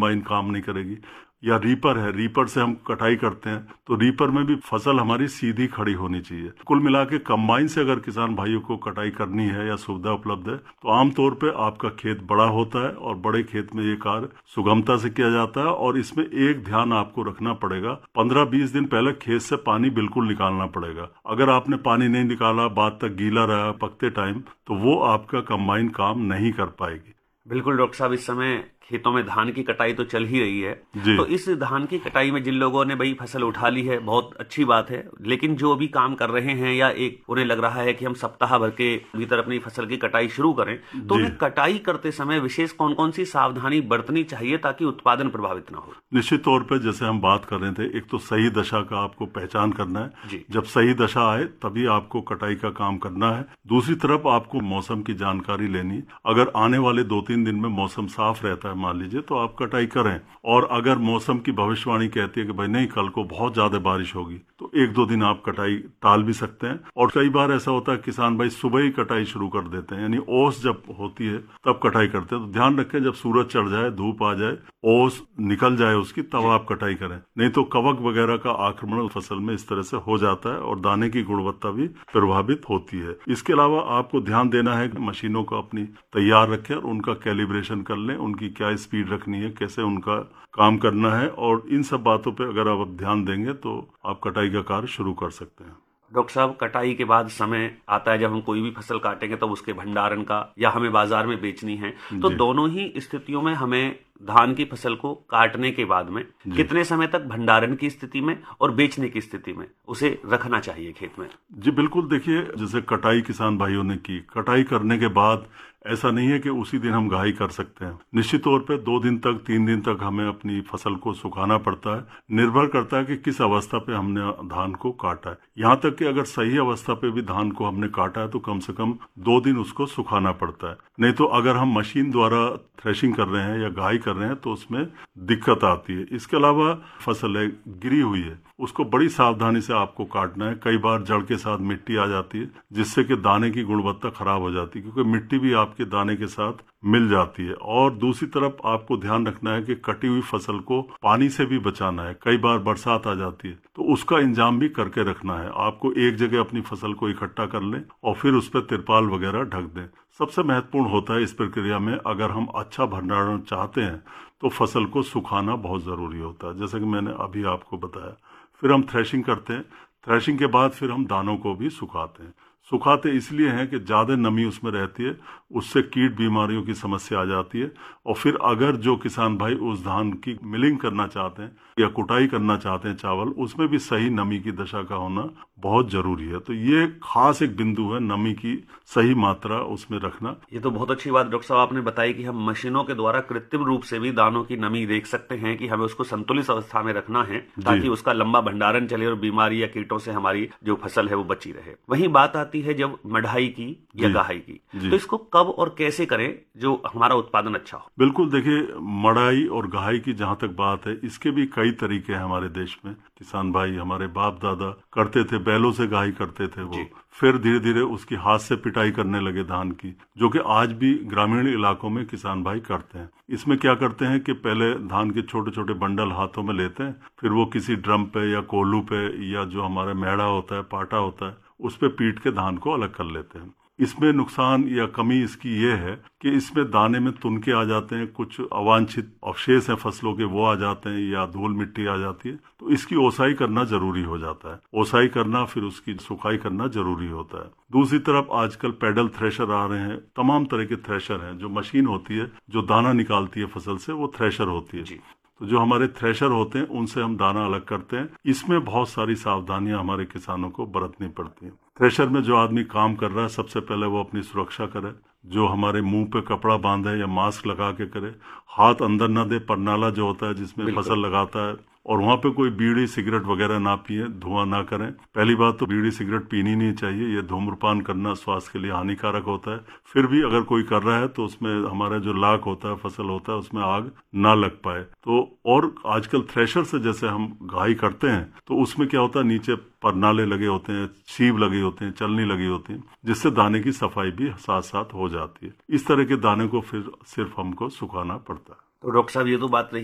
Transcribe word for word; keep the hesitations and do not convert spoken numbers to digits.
Combine काम नहीं करेगी। या रीपर है, रीपर से हम कटाई करते हैं तो रीपर में भी फसल हमारी सीधी खड़ी होनी चाहिए। कुल मिला के कंबाइन से अगर किसान भाइयों को कटाई करनी है या सुविधा उपलब्ध है तो आमतौर पे आपका खेत बड़ा होता है और बड़े खेत में ये कार्य सुगमता से किया जाता है। और इसमें एक ध्यान आपको रखना पड़ेगा, पंद्रह बीस दिन पहले खेत से पानी बिल्कुल निकालना पड़ेगा। अगर आपने पानी नहीं निकाला, बाद तक गीला रहा पकते टाइम, तो वो आपका कंबाइन काम नहीं कर पाएगी। बिल्कुल डॉक्टर साहब, इस समय खेतों में धान की कटाई तो चल ही रही है, तो इस धान की कटाई में जिन लोगों ने भाई फसल उठा ली है बहुत अच्छी बात है, लेकिन जो अभी काम कर रहे हैं या एक उन्हें लग रहा है कि हम सप्ताह भर के भीतर अपनी फसल की कटाई शुरू करें, तो उन्हें कटाई करते समय विशेष कौन कौन सी सावधानी बरतनी चाहिए ताकि उत्पादन प्रभावित न हो? निश्चित तौर पर जैसे हम बात कर रहे थे, एक तो सही दशा का आपको पहचान करना है, जब सही दशा आए तभी आपको कटाई का काम करना है। दूसरी तरफ आपको मौसम की जानकारी लेनी, अगर आने वाले दो तीन दिन में मौसम साफ रहता है मान लीजिए तो आप कटाई करें, और अगर मौसम की भविष्यवाणी कहती है कि भाई नहीं कल को बहुत ज्यादा बारिश होगी तो एक दो दिन आप कटाई टाल भी सकते हैं। और कई बार ऐसा होता है किसान भाई सुबह ही कटाई शुरू कर देते हैं, यानी ओस जब होती है तब कटाई करते हैं। तो ध्यान रखें जब सूरज चढ़ जाए, धूप आ जाए, ओस निकल जाए उसकी, तब आप कटाई करें, नहीं तो कवक वगैरह का आक्रमण फसल में इस तरह से हो जाता है और दाने की गुणवत्ता भी प्रभावित होती है। इसके अलावा आपको ध्यान देना है कि मशीनों को अपनी तैयार रखें और उनका कैलिब्रेशन कर लें, उनकी क्या स्पीड रखनी है, कैसे उनका काम करना है, और इन सब बातों पे अगर आप ध्यान देंगे तो आप कटाई का कार्य शुरू कर सकते हैं। डॉक्टर साहब, कटाई के बाद समय आता है जब हम कोई भी फसल काटेंगे तो उसके भंडारण का या हमें बाजार में बेचनी है, तो दोनों ही स्थितियों में हमें धान की फसल को काटने के बाद में कितने समय तक भंडारण की स्थिति में और बेचने की स्थिति में उसे रखना चाहिए खेत में? जी बिल्कुल, देखिए जैसे कटाई किसान भाइयों ने की, कटाई करने के बाद ऐसा नहीं है कि उसी दिन हम घाई कर सकते हैं। निश्चित तौर पे दो दिन तक, तीन दिन तक हमें अपनी फसल को सुखाना पड़ता है। निर्भर करता है कि किस अवस्था पे हमने धान को काटा है। यहाँ तक कि अगर सही अवस्था पे भी धान को हमने काटा है तो कम से कम दो दिन उसको सुखाना पड़ता है। नहीं तो अगर हम मशीन द्वारा थ्रेशिंग कर रहे हैं या घाई कर रहे हैं तो उसमें दिक्कत आती है। इसके अलावा फसल है गिरी हुई है, उसको बड़ी सावधानी से आपको काटना है। कई बार जड़ के साथ मिट्टी आ जाती है जिससे कि दाने की गुणवत्ता खराब हो जाती है, क्योंकि मिट्टी भी आपके दाने के साथ मिल जाती है। और दूसरी तरफ आपको ध्यान रखना है कि कटी हुई फसल को पानी से भी बचाना है। कई बार बरसात आ जाती है तो उसका इंतजाम भी करके रखना है। आपको एक जगह अपनी फसल को इकट्ठा कर लें और फिर उस पर तिरपाल वगैरह ढक दें। सबसे महत्वपूर्ण होता है इस प्रक्रिया में, अगर हम अच्छा भंडारण चाहते हैं तो फसल को सुखाना बहुत जरूरी होता है, जैसे कि मैंने अभी आपको बताया। फिर हम थ्रेशिंग करते हैं, थ्रेशिंग के बाद फिर हम दानों को भी सुखाते हैं। सुखाते इसलिए हैं कि ज्यादा नमी उसमें रहती है, उससे कीट बीमारियों की समस्या आ जाती है। और फिर अगर जो किसान भाई उस धान की मिलिंग करना चाहते हैं या कुटाई करना चाहते हैं चावल, उसमें भी सही नमी की दशा का होना बहुत जरूरी है। तो ये खास एक बिंदु है, नमी की सही मात्रा उसमें रखना। ये तो बहुत अच्छी बात डॉक्टर साहब आपने बताई कि हम मशीनों के द्वारा कृत्रिम रूप से भी दानों की नमी देख सकते हैं कि हमें उसको संतुलित अवस्था में रखना है ताकि उसका लंबा भंडारण चले और बीमारी या कीटों से हमारी जो फसल है वो बची रहे। वहीं बात आती है जब मढ़ाई की या गहाई की, तो इसको कब और कैसे करें जो हमारा उत्पादन अच्छा हो? बिल्कुल, देखिए मढ़ाई और गहाई की जहां तक बात है, इसके भी कई तरीके हैं हमारे देश में। किसान भाई हमारे बाप दादा करते थे, बैलों से गहाई करते थे वो, फिर धीरे धीरे उसकी हाथ से पिटाई करने लगे धान की, जो कि आज भी ग्रामीण इलाकों में किसान भाई करते हैं। इसमें क्या करते हैं कि पहले धान के छोटे छोटे बंडल हाथों में लेते हैं, फिर वो किसी ड्रम पे या कोल्हू पे या जो हमारा मेढ़ा होता है, पाटा होता है, उस पे पीट के धान को अलग कर लेते हैं। इसमें नुकसान या कमी इसकी ये है कि इसमें दाने में तुनके आ जाते हैं, कुछ अवांछित अवशेष हैं फसलों के वो आ जाते हैं, या धूल मिट्टी आ जाती है, तो इसकी ओसाई करना जरूरी हो जाता है। ओसाई करना फिर उसकी सुखाई करना जरूरी होता है। दूसरी तरफ आजकल पैडल थ्रेशर आ रहे हैं, तमाम तरह के थ्रेशर हैं। जो मशीन होती है जो दाना निकालती है फसल से, वो थ्रेशर होती है। तो जो हमारे थ्रेशर होते हैं उनसे हम दाना अलग करते हैं। इसमें बहुत सारी सावधानियां हमारे किसानों को बरतनी पड़ती हैं। थ्रेशर में जो आदमी काम कर रहा है, सबसे पहले वो अपनी सुरक्षा करे, जो हमारे मुंह पे कपड़ा बांधे या मास्क लगा के करे, हाथ अंदर न दे, परनाला जो होता है जिसमें फसल लगाता है, और वहां पे कोई बीड़ी सिगरेट वगैरह ना पिए, धुआं ना करें। पहली बात तो बीड़ी सिगरेट पीनी नहीं चाहिए, ये धूम्रपान करना स्वास्थ्य के लिए हानिकारक होता है। फिर भी अगर कोई कर रहा है तो उसमें हमारा जो लाख होता है, फसल होता है, उसमें आग ना लग पाए। तो और आजकल थ्रेशर से जैसे हम घाई करते हैं तो उसमें क्या होता है, नीचे परनाले लगे होते हैं, सीव लगे होते हैं, चलनी लगी होती है, जिससे दाने की सफाई भी साथ साथ हो जाती है। इस तरह के दाने को फिर सिर्फ हमको सुखाना पड़ता है। तो डॉक्टर साहब ये तो बात रही